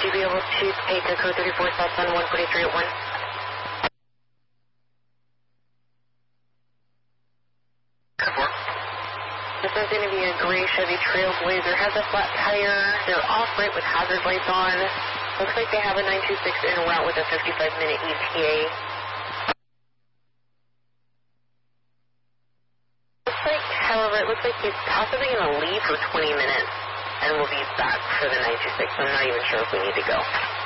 you be able to take a code 34 southbound 143 at 1? This is going to be a gray Chevy Trailblazer. Has a flat tire. They're off-right with hazard lights on. Looks like they have a 926 en route with a 55-minute ETA. However, it looks like he's possibly going to leave for 20 minutes and we'll be back for the 926. I'm not even sure if we need to go.